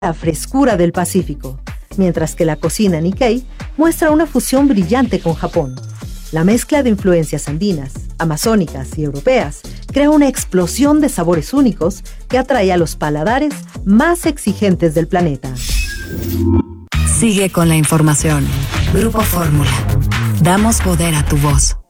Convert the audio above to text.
la frescura del Pacífico, mientras que la cocina Nikkei muestra una fusión brillante con Japón. La mezcla de influencias andinas, amazónicas y europeas crea una explosión de sabores únicos que atrae a los paladares más exigentes del planeta. Sigue con la información. Grupo Fórmula. Damos poder a tu voz.